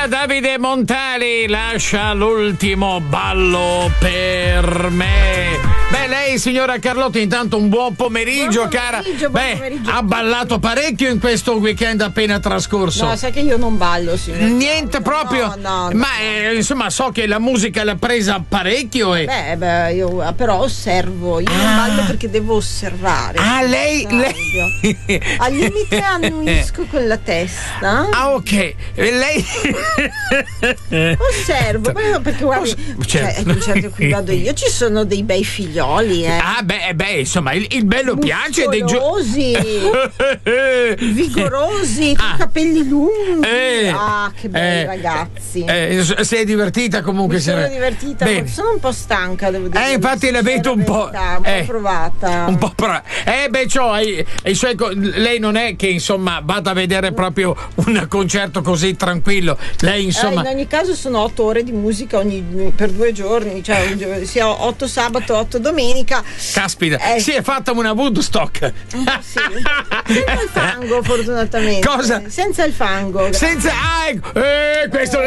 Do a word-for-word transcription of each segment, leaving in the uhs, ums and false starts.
Davide Montali lascia l'ultimo ballo per me. Beh, lei, signora Carlotta, intanto un buon pomeriggio, buon cara. pomeriggio, buon Beh, pomeriggio. ha ballato parecchio in questo weekend appena trascorso. No, sai che io non ballo, signora. Niente proprio. No, no, Ma no. eh, insomma, so che la musica l'ha presa parecchio e. Beh, beh, io però osservo. Io non Ah. ballo perché devo osservare. Ah, lei, Claudio. lei. Al limite annuisco con la testa. Ah, ok. E lei. Osservo, però perché guardi, Certo. cioè, un certo qui vado io, ci sono dei bei figlioli, eh. Ah, beh, beh, insomma, il, il bello piace dei gio- Muscolosi, vigorosi, con Ah. capelli lunghi. Eh. Ah, che belli Eh. ragazzi. Eh, s- sei divertita comunque? Mi sono sera? divertita, Bene. ma sono un po' stanca, devo dire. Eh, infatti la vedo un po'. verità, un po' eh, provata. Un po' pro- Eh, beh, c'ho, i, i suoi co- lei non è che insomma vada a vedere proprio un concerto così tranquillo. Lei Eh, insomma. in ogni caso sono otto ore di musica ogni, per due giorni, cioè un gio- sia otto sabato, otto domenica. Caspita, Eh. si è fatta una Woodstock. Sì, senza il fango, fortunatamente. Cosa? Senza il fango. Senza. Ah, ecco. Eh, questo.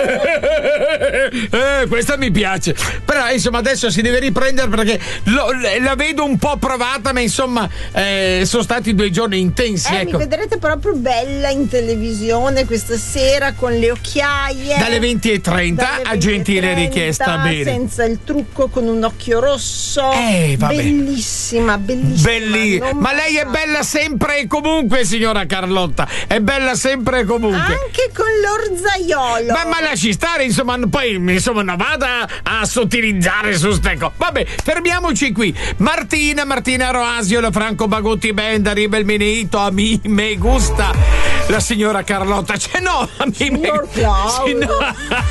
Eh, questa mi piace. Però insomma adesso si deve riprendere perché lo- la vedo un po' provata, ma insomma eh, sono stati due giorni intensi. Eh, ecco. mi vedrete proprio bella in televisione questa sera con le occhiaie. Dalle venti e trenta Dalle a gentile venti e trenta, richiesta, bene. Senza il trucco, con un occhio rosso. Eh, vabbè. Bellissima, bellissima. Belli. non Ma lei è passate. bella sempre e comunque, signora Carlotta. È bella sempre e comunque. Anche con l'orzaiolo. Ma, ma lasci stare, insomma, poi insomma non vada a sottilizzare su ste cose. Vabbè, fermiamoci qui. Martina, Martina Roasio, la Franco Bagotti Band, arriva il Mineito, a mi me gusta. La signora Carlotta, cioè no, a mi Signor me Claudio. sì, no.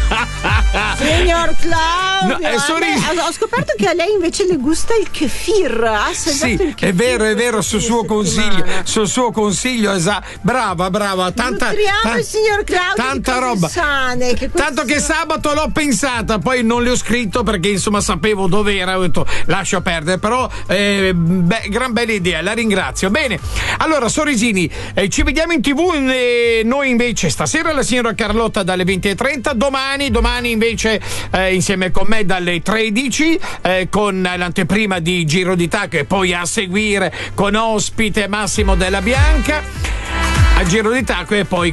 Signor Claudio, No, eh, a sorri- me- ho scoperto che a lei invece le gusta il kefir. Ha assaggiato Sì, il kefir è vero, è vero, questo sul suo fine consiglio, settimana. sul suo consiglio, esatto. Brava, brava, tanta, Nutriamo ta- il signor Claudio tanta di cose roba. sane, che queste Tanto che sono- sabato l'ho pensata, poi non le ho scritto perché insomma sapevo dove era, ho detto lascia perdere, però eh, beh, gran bella idea, la ringrazio. Bene, allora Sorrisini, eh, ci vediamo in tv, eh, noi invece stasera la signora Carlotta dalle venti e trenta, domani, domani invece eh, insieme con me dalle tredici eh, con l'anteprima di Giro d'Italia e poi a seguire con ospite Massimo Della Bianca a Giro d'Italia e poi